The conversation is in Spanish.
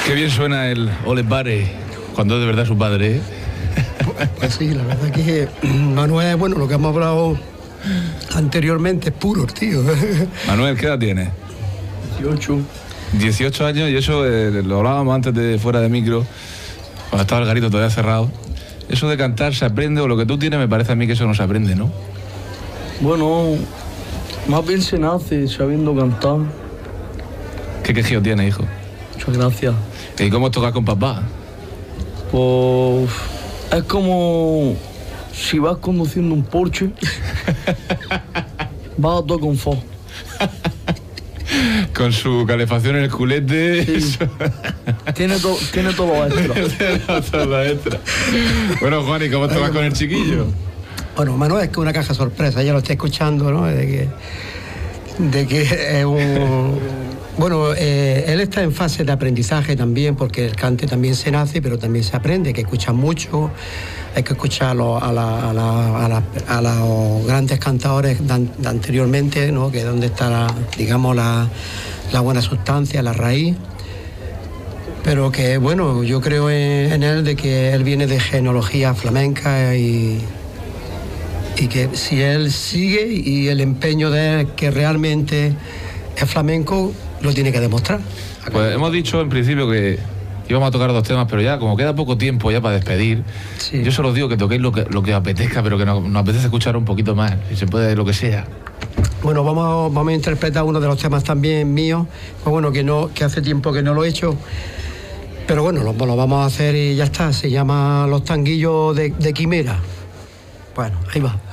Qué bien suena el Ole Bare cuando es de verdad su padre, ¿eh? Pues sí, la verdad que Manuel, bueno, lo que hemos hablado anteriormente es puro, tío. Manuel, ¿qué edad tienes? 18. 18 años, y eso lo hablábamos antes de fuera de micro, cuando estaba el garito todavía cerrado. Eso de cantar se aprende, o lo que tú tienes, me parece a mí que eso no se aprende, ¿no? Bueno, más bien se nace sabiendo cantar. ¿Qué quejío tienes, hijo? Muchas gracias. ¿Y cómo tocas con papá? Pues es como si vas conduciendo un Porsche, vas a todo confort. Con su calefacción en el culete. Sí. Tiene todo extra. Bueno, Juan, ¿y cómo te vas con el chiquillo? Bueno, Manuel es que una caja sorpresa, ya lo estoy escuchando, ¿no? De que es un... Bueno, él está en fase de aprendizaje también, porque el cante también se nace, pero también se aprende, hay que escuchar mucho, hay que escuchar a los grandes cantadores de anteriormente, ¿no? Que es donde está, la buena sustancia, la raíz. Pero que, bueno, yo creo en él, de que él viene de genealogía flamenca y que si él sigue y el empeño de él, que realmente es flamenco, lo tiene que demostrar. Pues hemos dicho en principio que íbamos a tocar 2 temas, pero ya como queda poco tiempo ya para despedir, sí. Yo solo os digo que toquéis lo que apetezca, pero que nos apetece escuchar un poquito más, si se puede, lo que sea. Bueno, vamos a interpretar uno de los temas también míos, pues bueno, que hace tiempo que no lo he hecho, pero bueno, lo vamos a hacer y ya está. Se llama Los Tanguillos de Quimera. Bueno, ahí va.